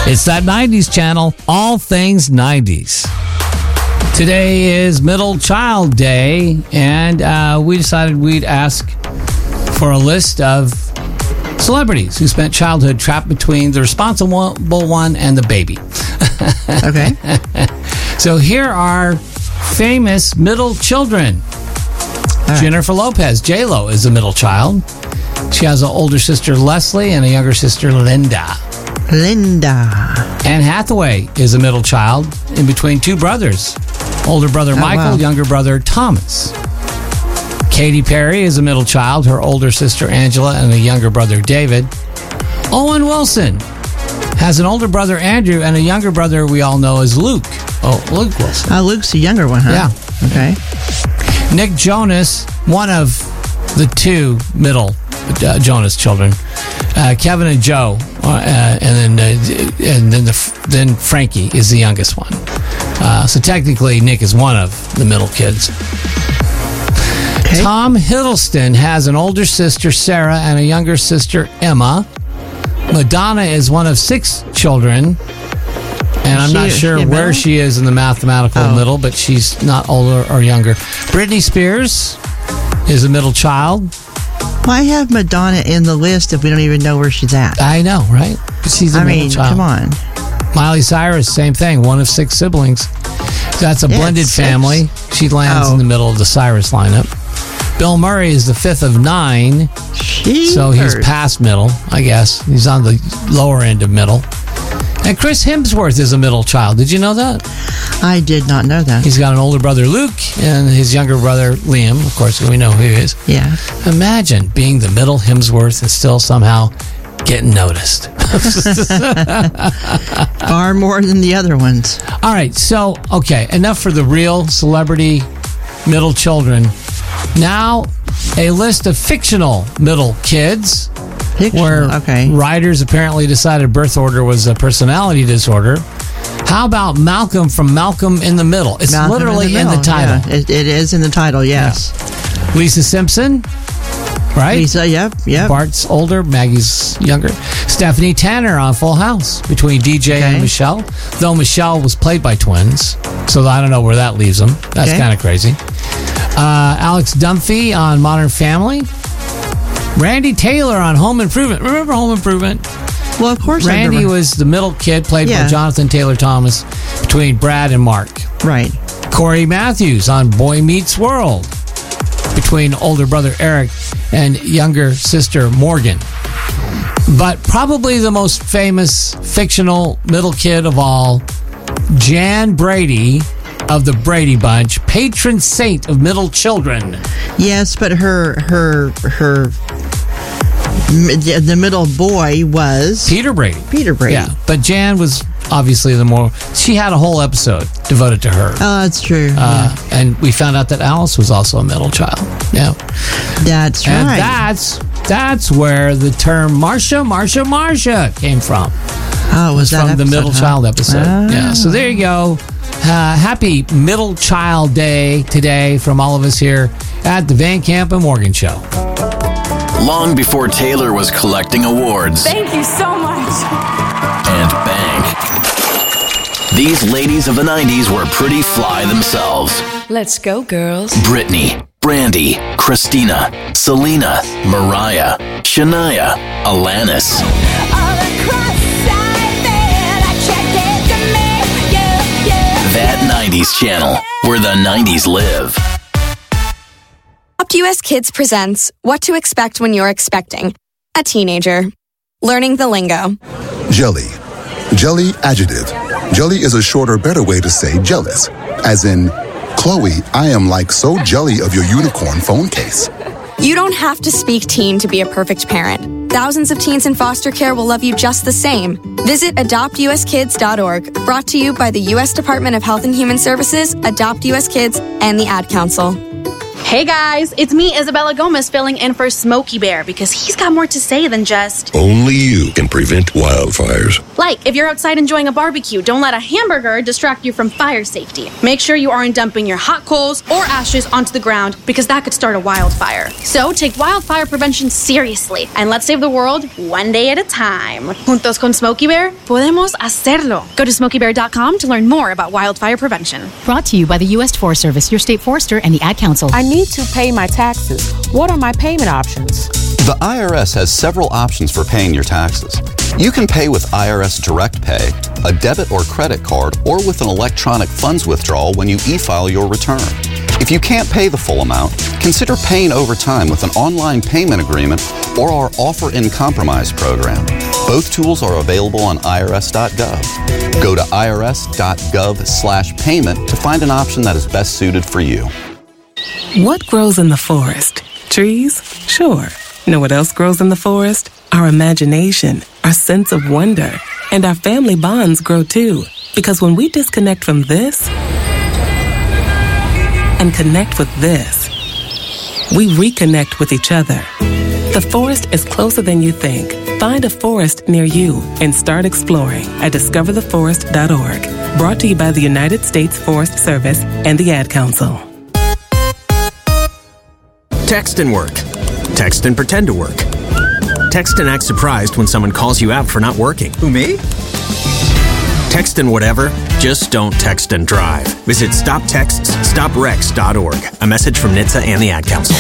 It's that 90s channel, all things 90s. Today is Middle Child Day, and we decided we'd ask for a list of celebrities who spent childhood trapped between the responsible one and the baby. Okay. So here are famous middle children. Right. Jennifer Lopez, J-Lo, is a middle child. She has an older sister, Leslie, and a younger sister, Linda. Anne Hathaway is a middle child in between two brothers. Older brother Michael, wow. Younger brother Thomas. Katy Perry is a middle child. Her older sister Angela and a younger brother David. Owen Wilson has an older brother Andrew and a younger brother we all know as Luke. Oh, Luke Wilson. Luke's the younger one, huh? Yeah. Okay. Nick Jonas, one of the two middle Jonas children. Kevin and Joe, and then Frankie is the youngest one. So technically, Nick is one of the middle kids. Okay. Tom Hiddleston has an older sister, Sarah, and a younger sister, Emma. Madonna is one of 6 children, and I'm not sure where she is in the mathematical middle, but she's not older or younger. Britney Spears is a middle child. Why have Madonna in the list if we don't even know where she's at? I know, right? But she's a middle child. Come on. Miley Cyrus, same thing, one of 6 siblings. That's a blended 6. family. She lands in the middle of the Cyrus lineup. Bill Murray is the 5th of 9. So he's past middle, I guess. He's on the lower end of middle. And Chris Hemsworth is a middle child. Did you know that? I did not know that. He's got an older brother, Luke, and his younger brother, Liam. Of course, we know who he is. Yeah. Imagine being the middle Hemsworth and still somehow getting noticed. Far more than the other ones. All right, so, okay, enough for the real celebrity middle children. Now, a list of fictional middle kids. Where writers apparently decided birth order was a personality disorder. How about Malcolm from Malcolm in the Middle? It's literally in the title. Yeah, it is in the title, yes. Yeah. Lisa Simpson, right? Lisa, yep. Bart's older, Maggie's younger. Stephanie Tanner on Full House, between DJ and Michelle. Though Michelle was played by twins, so I don't know where that leaves them. That's kind of crazy. Alex Dunphy on Modern Family. Randy Taylor on Home Improvement. Remember Home Improvement? Well, of course. Randy was the middle kid, played by Jonathan Taylor Thomas, between Brad and Mark. Right. Corey Matthews on Boy Meets World, between older brother Eric and younger sister Morgan. But probably the most famous fictional middle kid of all, Jan Brady of the Brady Bunch, patron saint of middle children. Yes, but the middle boy was Peter Brady. Yeah, but Jan was obviously the more. She had a whole episode devoted to her. Oh, that's true. And we found out that Alice was also a middle child. Yeah, that's right. And that's where the term Marsha came from. Oh, was that from the middle child episode? Yeah. So there you go. Happy Middle Child Day today from all of us here at the Van Camp and Morgan Show. Long before Taylor was collecting awards. Thank you so much. And bank. These ladies of the 90s were pretty fly themselves. Let's go, girls. Britney, Brandy, Christina, Selena, Mariah, Shania, Alanis. That 90s channel, where the 90s live. Adopt US Kids presents What to Expect When You're Expecting a Teenager. Learning the lingo. Jelly. Jelly adjective. Jelly is a shorter, better way to say jealous. As in, Chloe, I am like so jelly of your unicorn phone case. You don't have to speak teen to be a perfect parent. Thousands of teens in foster care will love you just the same. Visit adoptuskids.org, brought to you by the U.S. Department of Health and Human Services, Adopt U.S. Kids, and the Ad Council. Hey guys, it's me, Isabella Gomez, filling in for Smokey Bear because he's got more to say than just... Only you can prevent wildfires. Like, if you're outside enjoying a barbecue, don't let a hamburger distract you from fire safety. Make sure you aren't dumping your hot coals or ashes onto the ground because that could start a wildfire. So take wildfire prevention seriously and let's save the world one day at a time. Juntos con Smokey Bear, podemos hacerlo. Go to smokeybear.com to learn more about wildfire prevention. Brought to you by the U.S. Forest Service, your state forester, and the Ad Council. I need to pay my taxes. What are my payment options? The IRS has several options for paying your taxes. You can pay with IRS Direct Pay, a debit or credit card, or with an electronic funds withdrawal when you e-file your return. If you can't pay the full amount, consider paying over time with an online payment agreement or our Offer in Compromise program. Both tools are available on irs.gov. Go to irs.gov/payment to find an option that is best suited for you. What grows in the forest? Trees? Sure. Know what else grows in the forest? Our imagination, our sense of wonder, and our family bonds grow too. Because when we disconnect from this and connect with this, we reconnect with each other. The forest is closer than you think. Find a forest near you and start exploring at discovertheforest.org. Brought to you by the United States Forest Service and the Ad Council. Text and work. Text and pretend to work. Text and act surprised when someone calls you out for not working. Who, me? Text and whatever, just don't text and drive. Visit stoptextsstopwrecks.org. A message from NHTSA and the Ad Council.